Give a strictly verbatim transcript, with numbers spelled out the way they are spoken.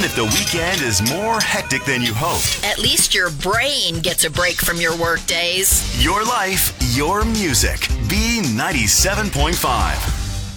if the weekend is more hectic than you hoped. At least your brain gets a break from your work days. Your life, your music. B ninety-seven point five.